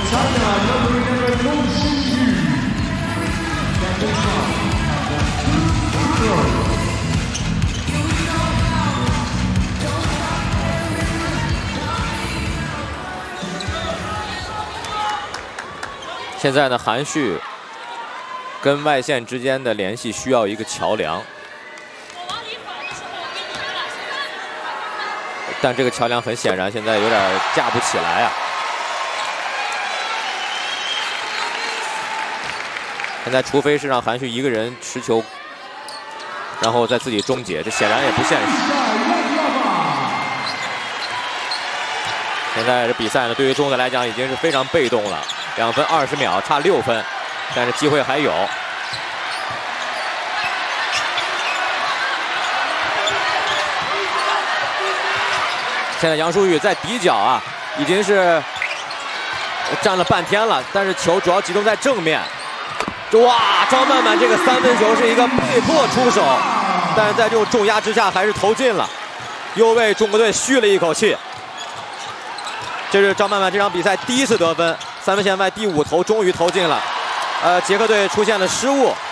现在呢，韩旭跟外线之间的联系需要一个桥梁，但这个桥梁很显然现在有点架不起来啊。现在除非是让韩旭一个人持球，然后再自己终结，这显然也不现实。现在这比赛呢，对于中国来讲已经是非常被动了。 2分20秒，差6分，但是机会还有。现在杨舒玉在底角啊，已经是站了半天了，但是球主要集中在正面。哇，张曼曼这个3分球是一个被迫出手，但是在这种重压之下还是投进了，又为中国队吁了一口气。这是张曼曼这场比赛第1次得分。 3分线外第5投终于投进了，捷克队出现了失误，